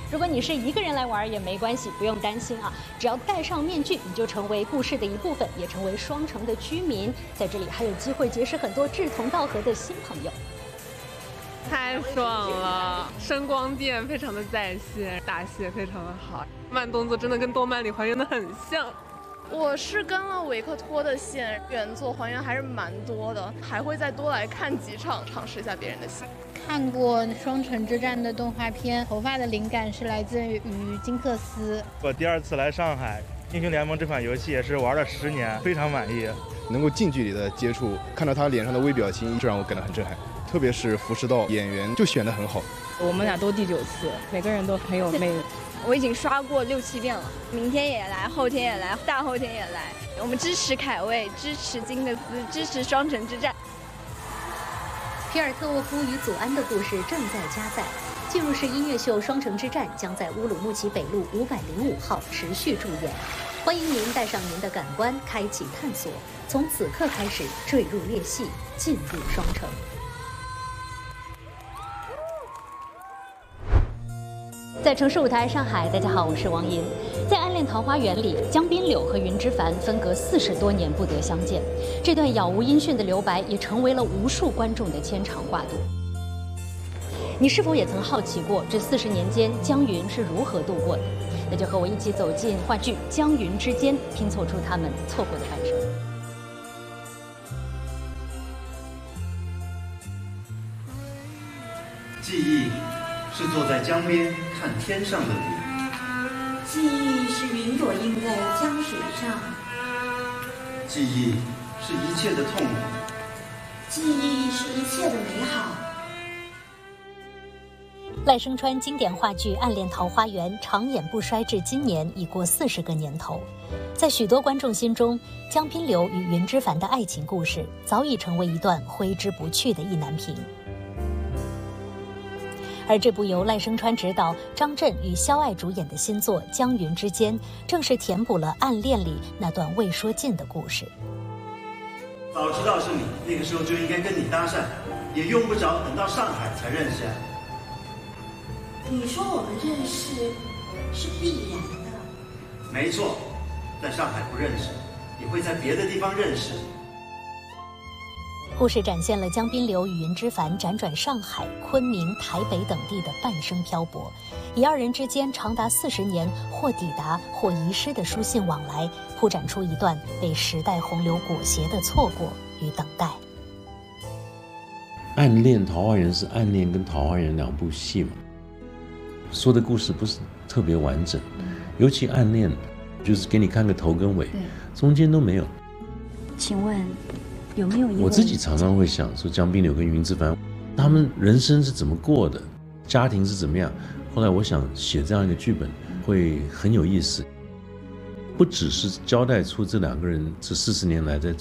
如果你是一个人来玩也没关系，不用担心啊，只要戴上面具，你就成为故事的一部分，也成为双城的居民。在这里还有机会结识很多志同道合的新朋友。 太爽了！声光电非常的在线，打戏也非常的好，慢动作真的跟动漫里还原的很像。 我是跟了维克托的线，原作还原还是蛮多的，还会再多来看几场，尝试一下别人的戏。 看过《双城之战》的动画片，头发的灵感是来自于金克斯。 我第2次来上海，《英雄联盟》这款游戏也是玩了10年，非常满意。 能够近距离的接触，看到他脸上的微表情，就让我感到很震撼。特别是福士道演员就选得很好。 我们俩都第9次，每个人都很有魅力。 我已经刷过6、7遍了，明天也来，后天也来，大后天也来。我们支持凯卫，支持金克斯，支持双城之战。 皮尔特沃夫与祖安的故事正在加载。进入式音乐秀《双城之战》将在乌鲁木齐北路505号持续驻演。欢迎您带上您的感官，开启探索，从此刻开始坠入裂隙，进入双城。在城市舞台上海，大家好，我是王银。在《暗恋桃花源》里，江滨柳和云之凡分隔40多年不得相见，这段杳无音讯的留白也成为了无数观众的牵肠挂肚。你是否也曾好奇过，这40年间江云是如何度过的？那就和我一起走进话剧《江云之间》，拼凑出他们错过的半生。 记忆是坐在江边看天上的云， 记忆是云朵映在江水上， 记忆是一切的痛苦， 记忆是一切的美好。 赖声川经典话剧《暗恋桃花源》长演不衰至今年已过40个年头，在许多观众心中，江滨柳与云之凡的爱情故事早已成为一段挥之不去的意难平。而这部由赖声川执导、张震与肖爱主演的新作《江云之间》，正是填补了暗恋里那段未说尽的故事。 早知道是你，那个时候就应该跟你搭讪，也用不着等到上海才认识啊。 你说我们认识是必然的。 没错，在上海不认识，也会在别的地方认识。 故事展现了江滨柳与云之凡辗转上海、昆明、台北等地的半生漂泊，以2人之间长达40年或抵达或遗失的书信往来，铺展出一段被时代洪流裹挟的错过与等待。 暗恋桃花源是暗恋跟桃花源2部戏嘛，说的故事不是特别完整，尤其暗恋就是给你看个头跟尾，中间都没有。 请问有没有我自己常常会想说，江滨柳跟云之凡他们人生是怎么过的，家庭是怎么样。后来我想写这样一个剧本会很有意思，不只是交代出这2个人这40年来在